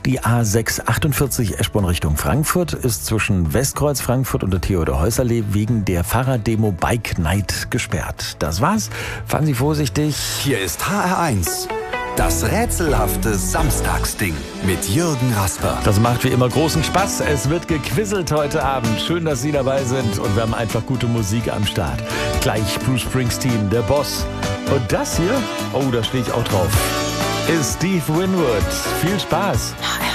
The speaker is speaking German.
Die A648 Eschborn Richtung Frankfurt ist zwischen Westkreuz Frankfurt und der Theodor-Heuss-Allee wegen der Fahrraddemo Bike Night gesperrt. Das war's. Fahren Sie vorsichtig. Hier ist HR1. Das rätselhafte Samstagsding mit Jürgen Rasper. Das macht wie immer großen Spaß. Es wird gequizzt heute Abend. Schön, dass Sie dabei sind. Und wir haben einfach gute Musik am Start. Gleich Bruce Springsteen, der Boss. Und das hier, oh, da stehe ich auch drauf, ist Steve Winwood. Viel Spaß.